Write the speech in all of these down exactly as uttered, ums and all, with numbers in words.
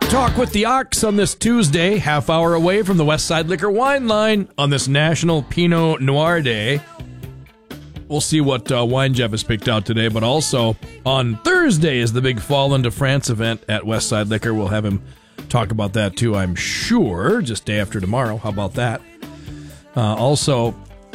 Talk with the Ox on this Tuesday, half hour away from the Westside Liquor Wine Line on this National Pinot Noir Day. We'll see what uh, wine Jeff has picked out today, but also on Thursday is the big Fall into France event at Westside Liquor. We'll have him talk about that too, I'm sure, just day after tomorrow. How about that? Uh, also,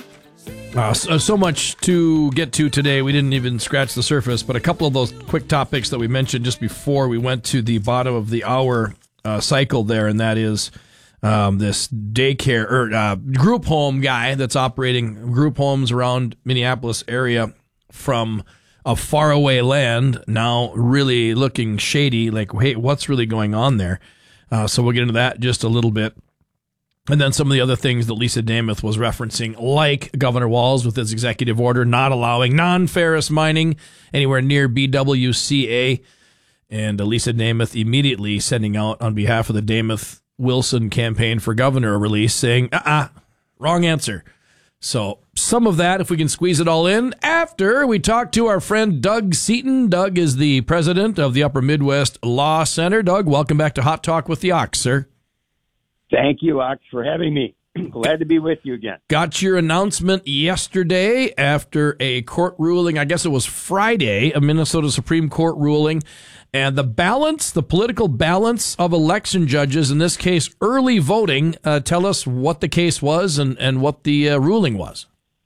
uh, so, so much to get to today. We didn't even scratch the surface, but a couple of those quick topics that we mentioned just before we went to the bottom of the hour uh, cycle there, and that is um, this daycare or uh, group home guy that's operating group homes around Minneapolis area from a faraway land, now really looking shady, like, hey, what's really going on there? Uh, so we'll get into that just a little bit. And then some of the other things that Lisa Namath was referencing, like Governor Walz with his executive order not allowing non-ferrous mining anywhere near B W C A. And uh, Lisa Namath immediately sending out on behalf of the Namath Wilson campaign for governor a release saying, uh-uh, wrong answer. So some of that, if we can squeeze it all in, after we talk to our friend Doug Seaton. Doug is the president of the Upper Midwest Law Center. Doug, welcome back to Hot Talk with the Ox, sir. Thank you, Ox, for having me. Glad to be with you again. Got your announcement yesterday after a court ruling, I guess it was Friday, a Minnesota Supreme Court ruling, and the balance, the political balance of election judges, in this case, early voting. Uh, tell us what the case was and, and what the uh, ruling was.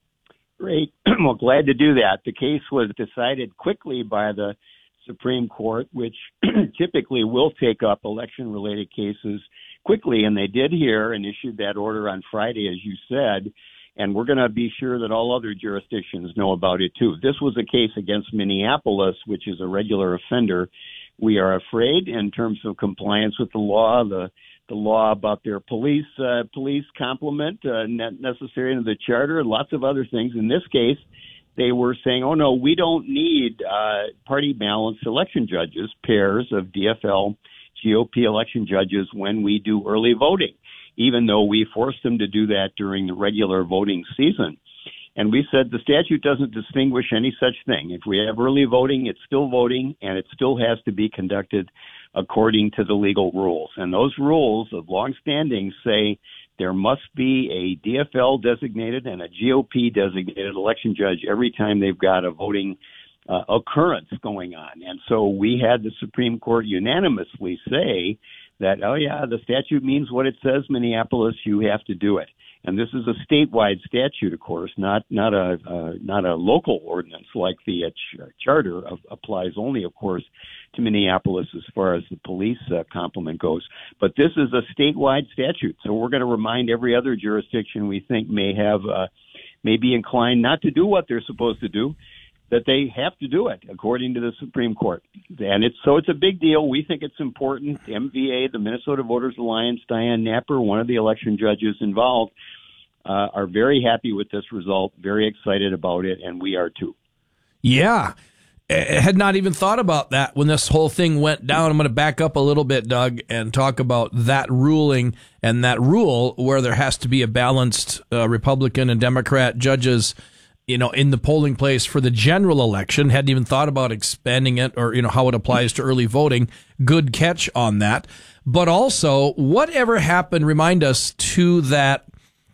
Great. Well, glad to do that. The case was decided quickly by the Supreme Court, which typically will take up election-related cases quickly, and they did here and issued that order on Friday, as you said, and we're going to be sure that all other jurisdictions know about it, too. This was a case against Minneapolis, which is a regular offender. We are afraid in terms of compliance with the law, the the law about their police uh, police complement uh, not necessary in the charter, and lots of other things. In this case, they were saying, oh, no, we don't need uh, party-balanced election judges, pairs of D F L G O P election judges when we do early voting, even though we forced them to do that during the regular voting season. And we said the statute doesn't distinguish any such thing. If we have early voting, it's still voting, and it still has to be conducted according to the legal rules. And those rules of longstanding say there must be a D F L designated and a G O P designated election judge every time they've got a voting uh, occurrence going on. And so we had the Supreme Court unanimously say that, oh, yeah, the statute means what it says, Minneapolis, you have to do it. And this is a statewide statute, of course, not not a uh, not a local ordinance like the uh, ch- charter of, applies only, of course, to Minneapolis as far as the police uh, complement goes. But this is a statewide statute, so we're going to remind every other jurisdiction we think may have uh, may be inclined not to do what they're supposed to do, that they have to do it according to the Supreme Court. And it's so it's a big deal. We think it's important. The M V A, the Minnesota Voters Alliance, Diane Napper, one of the election judges involved, uh, are very happy with this result, very excited about it, and we are too. Yeah. I had not even thought about that when this whole thing went down. I'm going to back up a little bit, Doug, and talk about that ruling and that rule where there has to be a balanced uh, Republican and Democrat judges, you know, in the polling place for the general election. Hadn't even thought about expanding it or, you know, how it applies to early voting. Good catch on that. But also, whatever happened, remind us, to that,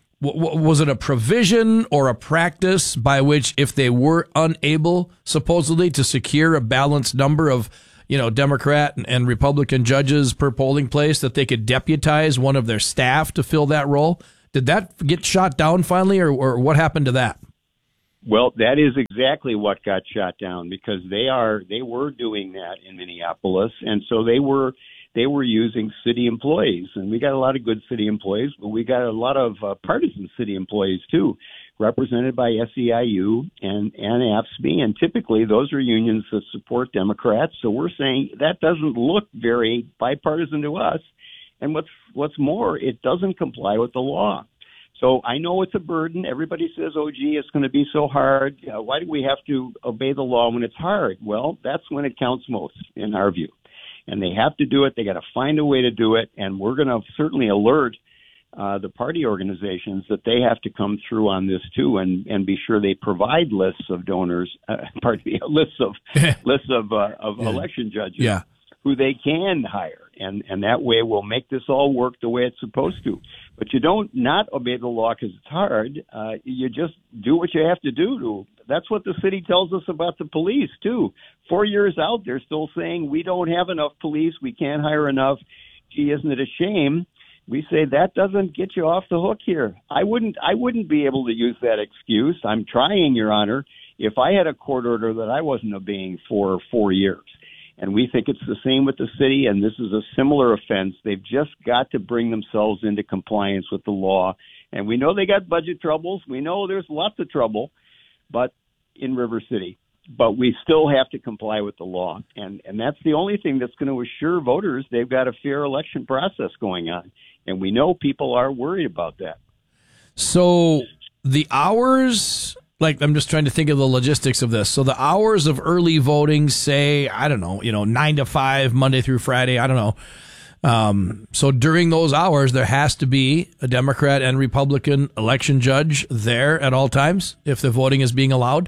w- was it a provision or a practice by which if they were unable, supposedly, to secure a balanced number of, you know, Democrat and, and Republican judges per polling place, that they could deputize one of their staff to fill that role? Did that get shot down finally, or, or what happened to that? Well, that is exactly what got shot down, because they are they were doing that in Minneapolis, and so they were they were using city employees, and we got a lot of good city employees, but we got a lot of uh, partisan city employees too, represented by S E I U and and A F S C M E, and typically those are unions that support Democrats. So we're saying that doesn't look very bipartisan to us, and what's what's more, it doesn't comply with the law. So I know it's a burden. Everybody says, oh, gee, it's going to be so hard. Uh, why do we have to obey the law when it's hard? Well, that's when it counts most, in our view. And they have to do it. They got to find a way to do it. And we're going to certainly alert uh, the party organizations that they have to come through on this, too, and, and be sure they provide lists of donors, uh, pardon me, lists of lists of, uh, of yeah. election judges. Yeah. who they can hire. And, and that way we'll make this all work the way it's supposed to. But you don't not obey the law because it's hard. Uh, you just do what you have to do. To, that's what the city tells us about the police, too. Four years out, they're still saying we don't have enough police. We can't hire enough. Gee, isn't it a shame? We say that doesn't get you off the hook here. I wouldn't I wouldn't be able to use that excuse. I'm trying, Your Honor, if I had a court order that I wasn't obeying for four years. And we think it's the same with the city, and this is a similar offense. They've just got to bring themselves into compliance with the law. And we know they got budget troubles. We know there's lots of trouble but in River City. But we still have to comply with the law. And, and that's the only thing that's going to assure voters they've got a fair election process going on. And we know people are worried about that. So the hours, like I'm just trying to think of the logistics of this. So the hours of early voting, say, I don't know, you know, nine to five, Monday through Friday, I don't know. Um, so during those hours, there has to be a Democrat and Republican election judge there at all times if the voting is being allowed?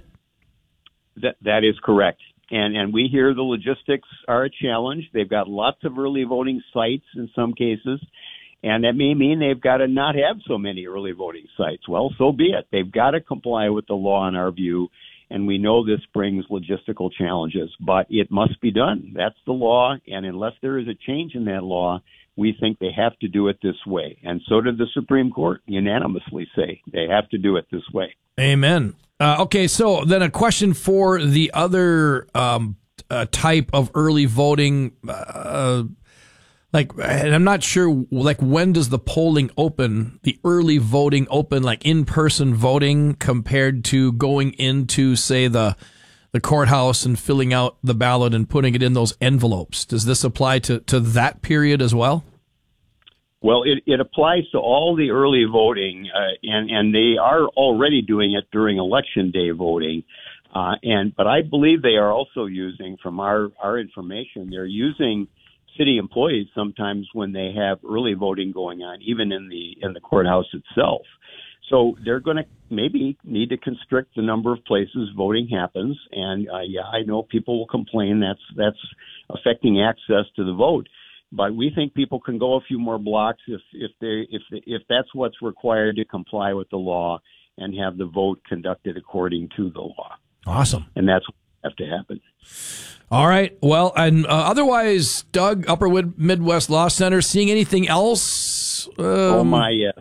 That That is correct. And and we hear the logistics are a challenge. They've got lots of early voting sites in some cases. And that may mean they've got to not have so many early voting sites. Well, so be it. They've got to comply with the law in our view, and we know this brings logistical challenges, but it must be done. That's the law, and unless there is a change in that law, we think they have to do it this way. And so did the Supreme Court unanimously say they have to do it this way. Amen. Uh, okay, so then a question for the other um, uh, type of early voting uh Like, and I'm not sure, like, when does the polling open, the early voting open, like in-person voting compared to going into, say, the the courthouse and filling out the ballot and putting it in those envelopes? Does this apply to, to that period as well? Well, it, it applies to all the early voting, uh, and, and they are already doing it during Election Day voting. Uh, and but I believe they are also using, from our, our information, they're using city employees sometimes when they have early voting going on, even in the in the courthouse itself. So they're going to maybe need to constrict the number of places voting happens. And uh, yeah, I know people will complain that's that's affecting access to the vote. But we think people can go a few more blocks if if they if if that's what's required to comply with the law and have the vote conducted according to the law. Awesome. And that's what has to happen. All right. Well, and uh, otherwise, Doug, Upper Midwest Law Center, seeing anything else? Um... Oh, my, yes.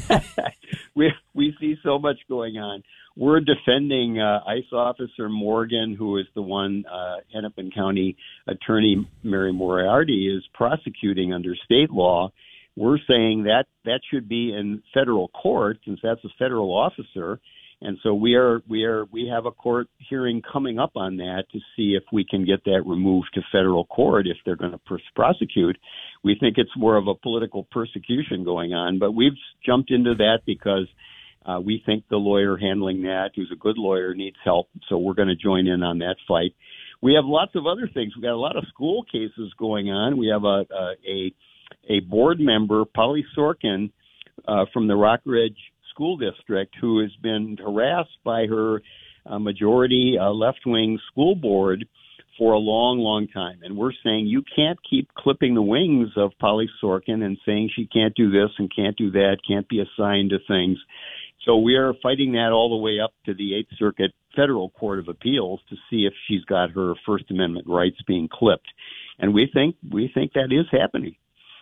we, we see so much going on. We're defending uh, ICE Officer Morgan, who is the one uh, Hennepin County Attorney Mary Moriarty is prosecuting under state law. We're saying that that should be in federal court since that's a federal officer. And so we are, we are, we have a court hearing coming up on that to see if we can get that removed to federal court if they're going to pr- prosecute. We think it's more of a political persecution going on, but we've jumped into that because uh, we think the lawyer handling that, who's a good lawyer, needs help. So we're going to join in on that fight. We have lots of other things. We've got a lot of school cases going on. We have a, a, a, a board member, Polly Sorkin, uh, from the Rock Ridge School District, who has been harassed by her uh, majority uh, left-wing school board for a long, long time. And we're saying you can't keep clipping the wings of Polly Sorkin and saying she can't do this and can't do that, can't be assigned to things. So we are fighting that all the way up to the Eighth Circuit Federal Court of Appeals to see if she's got her First Amendment rights being clipped. And we think we think that is happening.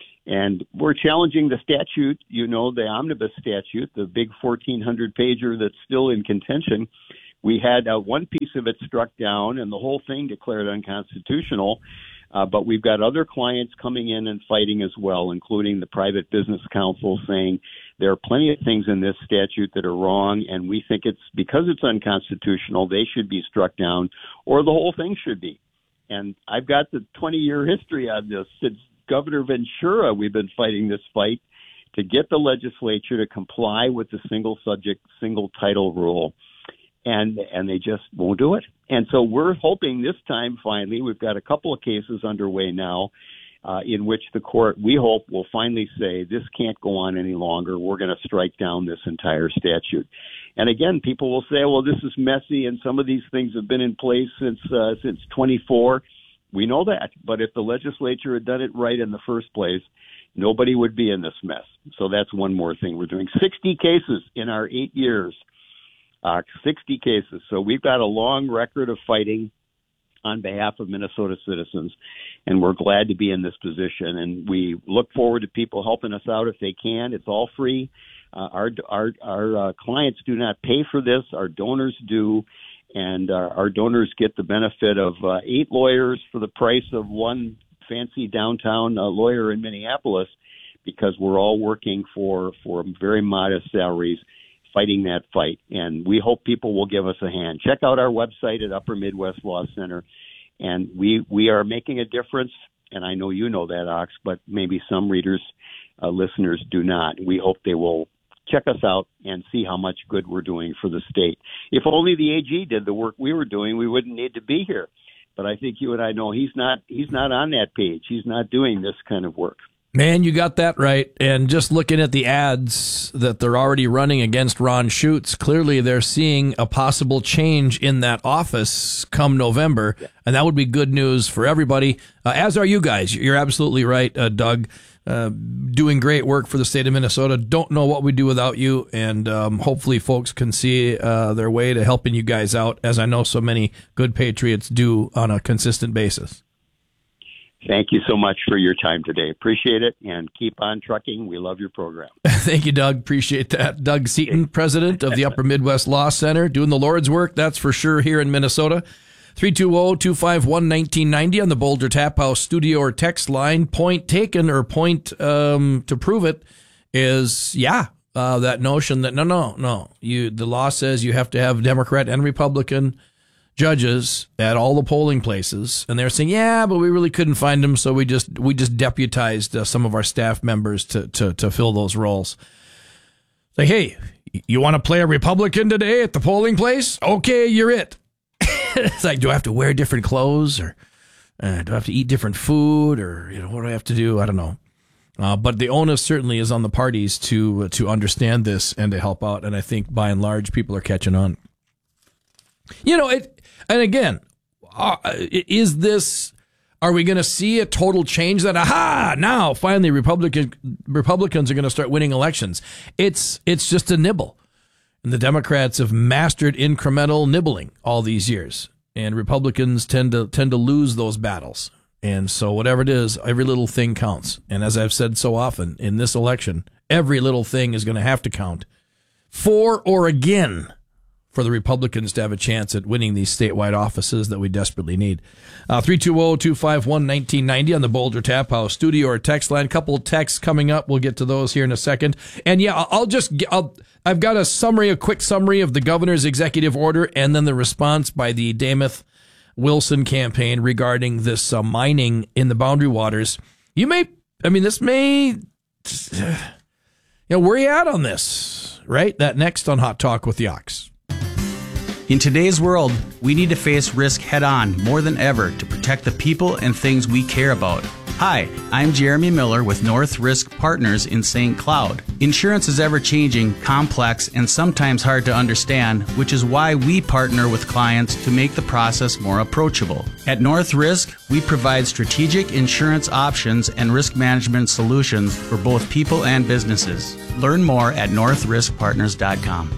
And we're challenging the statute, you know, the omnibus statute, the big fourteen hundred pager that's still in contention. We had uh, one piece of it struck down and the whole thing declared unconstitutional. Uh, but we've got other clients coming in and fighting as well, including the Private Business Council, saying there are plenty of things in this statute that are wrong. And we think it's because it's unconstitutional, they should be struck down or the whole thing should be. And I've got the twenty year history on this. Since Governor Ventura, we've been fighting this fight to get the legislature to comply with the single subject, single title rule. And and they just won't do it. And so we're hoping this time, finally, we've got a couple of cases underway now uh, in which the court, we hope, will finally say this can't go on any longer. We're going to strike down this entire statute. And again, people will say, well, this is messy, and some of these things have been in place since uh, since twenty-four. We know that. But if the legislature had done it right in the first place, nobody would be in this mess. So that's one more thing we're doing. sixty cases in our eight years, uh, sixty cases. So we've got a long record of fighting on behalf of Minnesota citizens, and we're glad to be in this position. And we look forward to people helping us out if they can. It's all free. Uh, our our, our uh, clients do not pay for this. Our donors do. And uh, our donors get the benefit of uh, eight lawyers for the price of one fancy downtown uh, lawyer in Minneapolis, because we're all working for, for very modest salaries fighting that fight. And we hope people will give us a hand. Check out our website at Upper Midwest Law Center. And we, we are making a difference. And I know you know that, Ox, but maybe some readers, uh, listeners do not. We hope they will check us out and see how much good we're doing for the state. If only the A G did the work we were doing, we wouldn't need to be here. But I think you and I know he's not he's not on that page. He's not doing this kind of work. Man, you got that right. And just looking at the ads that they're already running against Ron Schutz, clearly they're seeing a possible change in that office come November. Yeah. And that would be good news for everybody, uh, as are you guys. You're absolutely right, uh, Doug. Uh, doing great work for the state of Minnesota. Don't know what we'd do without you, and um, hopefully folks can see uh, their way to helping you guys out, as I know so many good patriots do on a consistent basis. Thank you so much for your time today. Appreciate it, and keep on trucking. We love your program. Thank you, Doug. Appreciate that. Doug Seaton, president of the Upper Midwest Law Center, doing the Lord's work, that's for sure, here in Minnesota. three two zero, two five one, one nine nine zero on the Boulder Tap House studio or text line. Point taken, or point um, to prove it is, yeah, uh, that notion that, no, no, no. You, the law says you have to have Democrat and Republican judges at all the polling places. And they're saying, yeah, but we really couldn't find them, so we just we just deputized uh, some of our staff members to, to, to fill those roles. Say, hey, you want to play a Republican today at the polling place? Okay, you're it. It's like, do I have to wear different clothes, or uh, do I have to eat different food, or you know, what do I have to do? I don't know. Uh, but the onus certainly is on the parties to uh, to understand this and to help out. And I think by and large, people are catching on. You know, it. And again, uh, is this? Are we going to see a total change? That aha, now finally Republican Republicans are going to start winning elections. It's it's just a nibble. And the Democrats have mastered incremental nibbling all these years, and Republicans tend to tend to lose those battles. And so whatever it is, every little thing counts. And as I've said so often, in this election, every little thing is going to have to count for or again for the Republicans to have a chance at winning these statewide offices that we desperately need. Uh, three two zero, two five one, one nine nine zero on the Boulder Tap House studio or text line. A couple of texts coming up. We'll get to those here in a second. And yeah, I'll just, I'll, I've got a summary, a quick summary of the governor's executive order, and then the response by the Dameth Wilson campaign regarding this uh, mining in the Boundary Waters. You may, I mean, this may, you know, where are you at on this, right? That next on Hot Talk with the Ox. In today's world, we need to face risk head-on more than ever to protect the people and things we care about. Hi, I'm Jeremy Miller with North Risk Partners in Saint Cloud. Insurance is ever-changing, complex, and sometimes hard to understand, which is why we partner with clients to make the process more approachable. At North Risk, we provide strategic insurance options and risk management solutions for both people and businesses. Learn more at north risk partners dot com.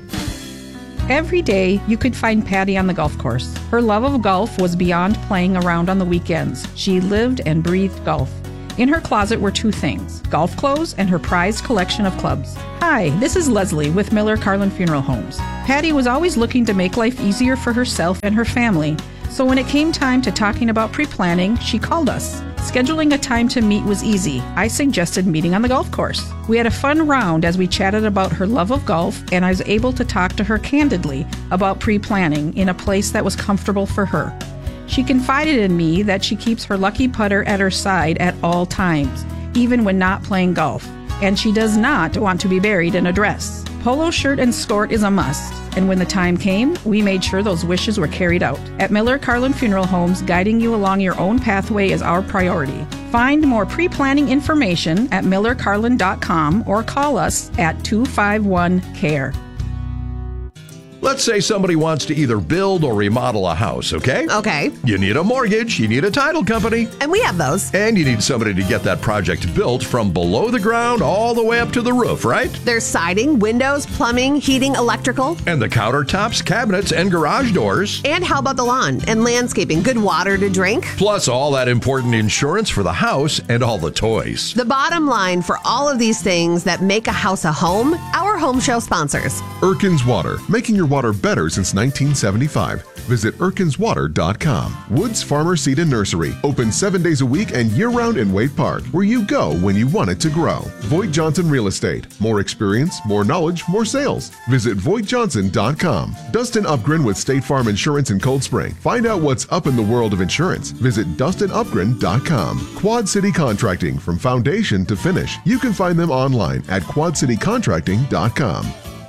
Every day, you could find Patty on the golf course. Her love of golf was beyond playing around on the weekends. She lived and breathed golf. In her closet were two things, golf clothes and her prized collection of clubs. Hi, this is Leslie with Miller Carlin Funeral Homes. Patty was always looking to make life easier for herself and her family, so when it came time to talking about pre-planning, she called us. Scheduling a time to meet was easy. I suggested meeting on the golf course. We had a fun round as we chatted about her love of golf, and I was able to talk to her candidly about pre-planning in a place that was comfortable for her. She confided in me that she keeps her lucky putter at her side at all times, even when not playing golf, and she does not want to be buried in a dress. Polo shirt and skirt is a must, and when the time came, we made sure those wishes were carried out. At Miller Carlin Funeral Homes, guiding you along your own pathway is our priority. Find more pre-planning information at miller carlin dot com or call us at two five one C A R E. Let's say somebody wants to either build or remodel a house, okay? Okay. You need a mortgage, you need a title company. And we have those. And you need somebody to get that project built from below the ground all the way up to the roof, right? There's siding, windows, plumbing, heating, electrical. And the countertops, cabinets, and garage doors. And how about the lawn and landscaping? Good water to drink. Plus all that important insurance for the house and all the toys. The bottom line for all of these things that make a house a home, our home show sponsors. Erkins Water, making your water better since nineteen seventy-five. Visit erkins water dot com. Woods Farmer Seed and Nursery, open seven days a week and year-round in Wade Park, where you go when you want it to grow. Voigt Johnson Real Estate, more experience, more knowledge, more sales. Visit voigt johnson dot com. Dustin Upgren with State Farm Insurance in Cold Spring. Find out what's up in the world of insurance. Visit dustin upgren dot com. Quad City Contracting, from foundation to finish. You can find them online at quad city contracting dot com.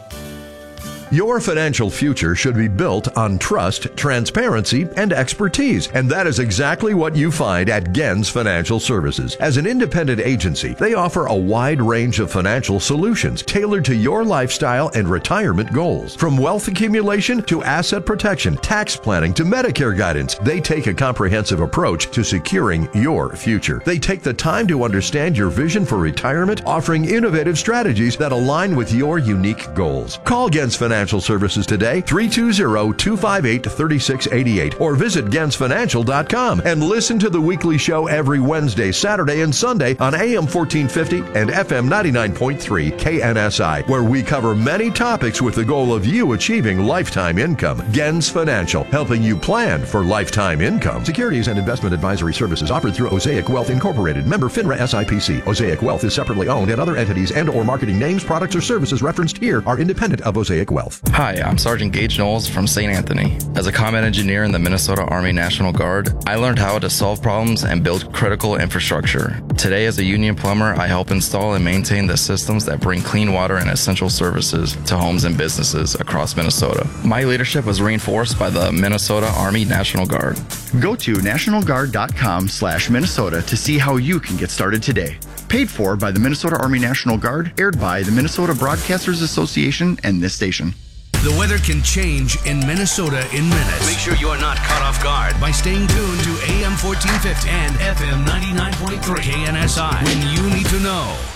Your financial future should be built on trust, transparency, and expertise. And that is exactly what you find at Gens Financial Services. As an independent agency, they offer a wide range of financial solutions tailored to your lifestyle and retirement goals. From wealth accumulation to asset protection, tax planning to Medicare guidance, they take a comprehensive approach to securing your future. They take the time to understand your vision for retirement, offering innovative strategies that align with your unique goals. Call Gens Financial Financial Services today, three two zero, two five eight, three six eight eight, or visit gens financial dot com and listen to the weekly show every Wednesday, Saturday, and Sunday on A M fourteen fifty and F M ninety-nine point three K N S I, where we cover many topics with the goal of you achieving lifetime income. Gens Financial, helping you plan for lifetime income. Securities and investment advisory services offered through Osaic Wealth Incorporated, member FINRA S I P C. Osaic Wealth is separately owned, and other entities and or marketing names, products, or services referenced here are independent of Osaic Wealth. Hi, I'm Sergeant Gage Knowles from Saint Anthony. As a combat engineer in the Minnesota Army National Guard, I learned how to solve problems and build critical infrastructure. Today, as a union plumber, I help install and maintain the systems that bring clean water and essential services to homes and businesses across Minnesota. My leadership was reinforced by the Minnesota Army National Guard. Go to national guard dot com slash Minnesota to see how you can get started today. Paid for by the Minnesota Army National Guard, aired by the Minnesota Broadcasters Association and this station. The weather can change in Minnesota in minutes. Make sure you are not caught off guard by staying tuned to A M fourteen fifty and F M ninety-nine point three K N S I when you need to know.